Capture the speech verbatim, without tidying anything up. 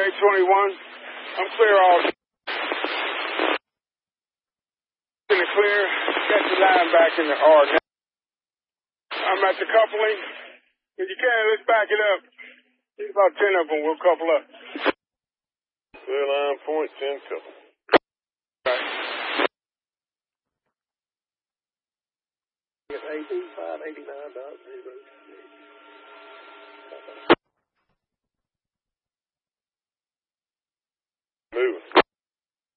eight twenty-one. I'm clear all day. In the clear. Got the line back in the R now. I'm at the coupling. If you can, let's back it up. There's about ten of them. We'll couple up. Clear line point, ten couple. Right. eighty-five eighty-nine dot zero.